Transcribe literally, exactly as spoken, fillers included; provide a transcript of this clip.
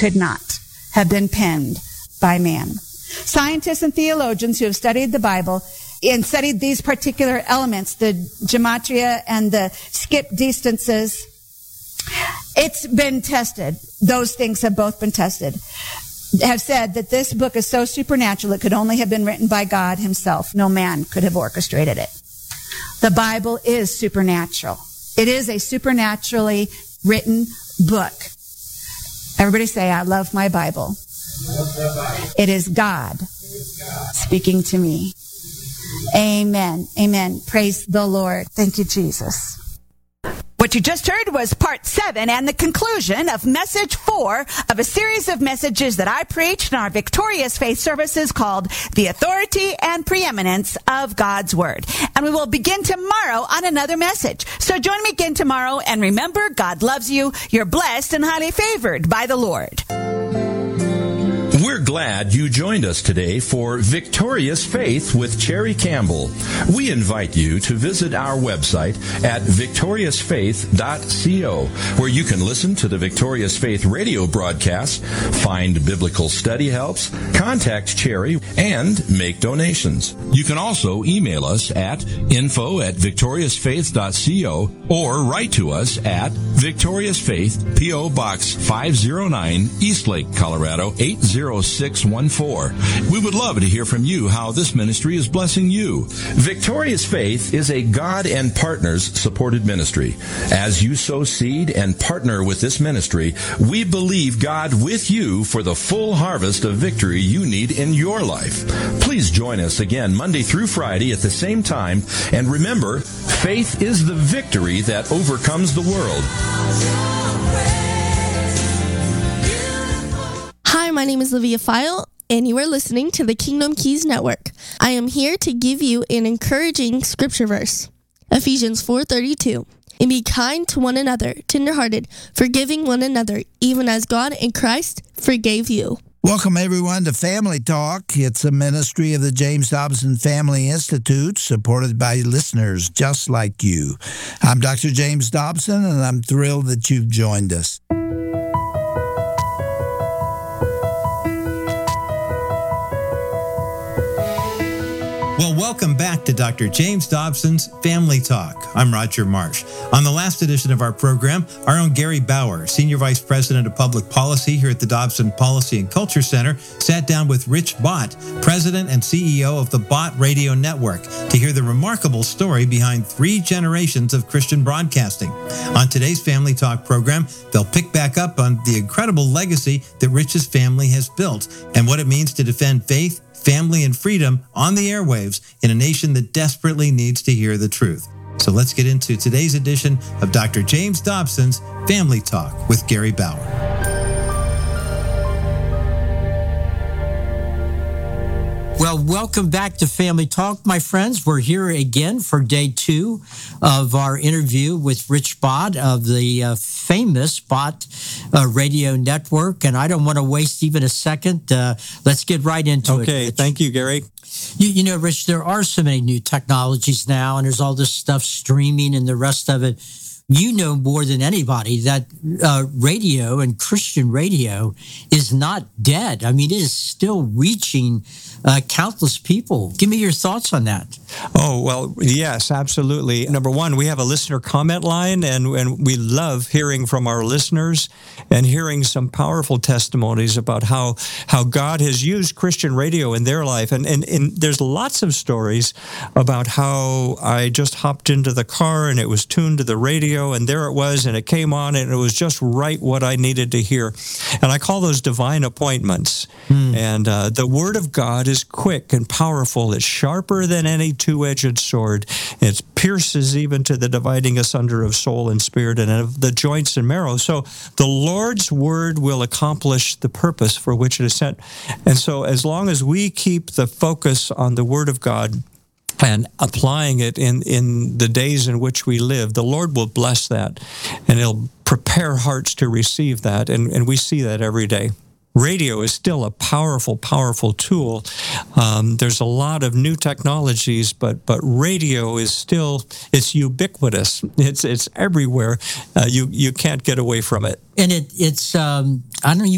could not have been penned by man. Scientists and theologians who have studied the Bible and studied these particular elements, the gematria and the skip distances, it's been tested. Those things have both been tested. Have said that this book is so supernatural it could only have been written by God himself. No man could have orchestrated it. The Bible is supernatural. It is a supernaturally written book. Everybody say, I love my Bible. It is God speaking to me. Amen. Amen. Praise the Lord. Thank you, Jesus. What you just heard was part seven and the conclusion of message four of a series of messages that I preached in our Victorious Faith services called The Authority and Preeminence of God's Word. And we will begin tomorrow on another message. So join me again tomorrow, and remember, God loves you. You're blessed and highly favored by the Lord. We're glad you joined us today for Victorious Faith with Cherry Campbell. We invite you to visit our website at victorious faith dot co, where you can listen to the Victorious Faith radio broadcasts, find biblical study helps, contact Cherry, and make donations. You can also email us at info at victorious faith dot co or write to us at Victorious Faith, P O. Box five oh nine, Eastlake, Colorado eight zero six one four. We would love to hear from you how this ministry is blessing you. Victorious Faith is a God and Partners supported ministry. As you sow seed and partner with this ministry, we believe God with you for the full harvest of victory you need in your life. Please join us again Monday through Friday at the same time, and remember, faith is the victory that overcomes the world. Hi, my name is Livia File, and you are listening to the Kingdom Keys Network. I am here to give you an encouraging scripture verse. Ephesians four thirty-two. And be kind to one another, tenderhearted, forgiving one another, even as God in Christ forgave you. Welcome, everyone, to Family Talk. It's a ministry of the James Dobson Family Institute, supported by listeners just like you. I'm Doctor James Dobson, and I'm thrilled that you've joined us. Well, welcome back to Doctor James Dobson's Family Talk. I'm Roger Marsh. On the last edition of our program, our own Gary Bauer, Senior Vice President of Public Policy here at the Dobson Policy and Culture Center, sat down with Rich Bott, President and C E O of the Bott Radio Network, to hear the remarkable story behind three generations of Christian broadcasting. On today's Family Talk program, they'll pick back up on the incredible legacy that Rich's family has built and what it means to defend faith, family, and freedom on the airwaves in a nation that desperately needs to hear the truth. So let's get into today's edition of Doctor James Dobson's Family Talk with Gary Bauer. Well, welcome back to Family Talk, my friends. We're here again for day two of our interview with Rich Bott of the uh, famous Bott uh, Radio Network. And I don't want to waste even a second. Uh, let's get right into okay, it. Okay, thank you, Gary. You, you know, Rich, there are so many new technologies now, and there's all this stuff streaming and the rest of it. You know more than anybody that uh, radio and Christian radio is not dead. I mean, it is still reaching uh, countless people. Give me your thoughts on that. Oh, well, yes, absolutely. Number one, we have a listener comment line, and, and we love hearing from our listeners and hearing some powerful testimonies about how how God has used Christian radio in their life. And, and, and there's lots of stories about how I just hopped into the car and it was tuned to the radio, and there it was, and it came on, and it was just right what I needed to hear. And I call those divine appointments. Hmm. And uh, the Word of God is quick and powerful. It's sharper than any two-edged sword. It pierces even to the dividing asunder of soul and spirit and of the joints and marrow. So the Lord's Word will accomplish the purpose for which it is sent. And so as long as we keep the focus on the Word of God and applying it in, in the days in which we live, the Lord will bless that, and He'll prepare hearts to receive that, and, and we see that every day. Radio is still a powerful, powerful tool. Um, there's a lot of new technologies, but but radio is still, it's ubiquitous. It's it's everywhere. Uh, you you can't get away from it. And it it's um, I don't even